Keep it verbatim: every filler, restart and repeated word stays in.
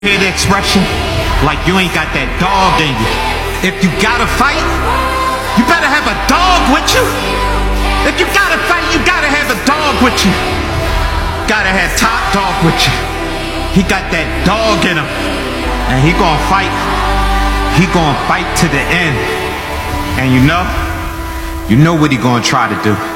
Hear the expression? Like you ain't got that dog in you. If you gotta fight, you better have a dog with you. If you gotta fight, you gotta have a dog with you. Gotta have Top Dog with you. He got that dog in him. And he gonna fight. He gonna fight to the end. And you know, you know what he gonna try to do.